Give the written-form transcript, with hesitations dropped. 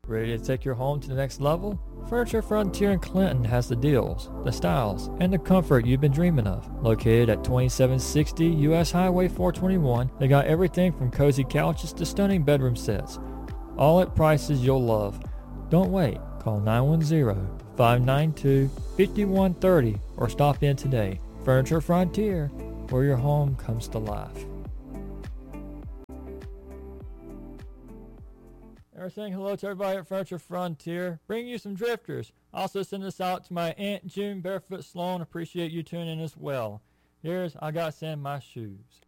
Ready to take your home to the next level? Furniture Frontier in Clinton has the deals, the styles, and the comfort you've been dreaming of. Located at 2760 US Highway 421, they got everything from cozy couches to stunning bedroom sets, all at prices you'll love. Don't wait. Call 910-592-5130 or stop in today. Furniture Frontier, where your home comes to life. We're saying hello to everybody at Furniture Frontier. Bring you some drifters. Also send this out to my Aunt June Barefoot Sloan. Appreciate you tuning in as well. Here's I Gotta Sand My Shoes.